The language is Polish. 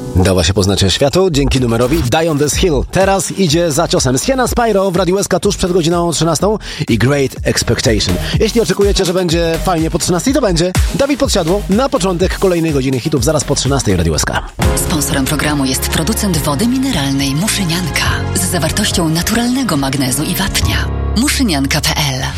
Dała się poznać światu dzięki numerowi Die on this Hill. Teraz idzie za ciosem Sienna Spyro w Radiu SK tuż przed godziną 13 i Great Expectation. Jeśli oczekujecie, że będzie fajnie po 13, to będzie Dawid Podsiadło na początek kolejnej godziny hitów zaraz po 13 w Radiu SK. Sponsorem programu jest producent wody mineralnej Muszynianka z zawartością naturalnego magnezu i wapnia. Muszynianka.pl